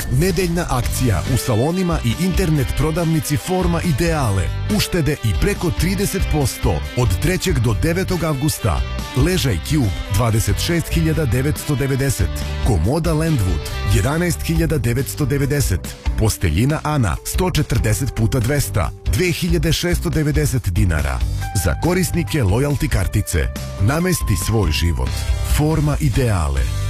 Nedeljna akcija u salonima i internet prodavnici Forma Ideale. Uštede i preko 30% od 3. do 9. avgusta. Ležaj Cube 26.990. Komoda Landwood 11.990. Posteljina Ana 140x200 2.690 dinara. Za korisnike loyalty kartice. Namesti svoj život. Forma Ideale.